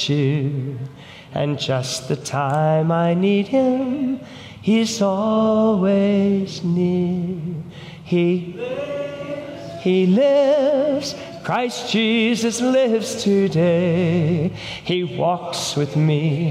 you. And just the time I need him, he's always near. He lives. Christ Jesus lives today. He walks with me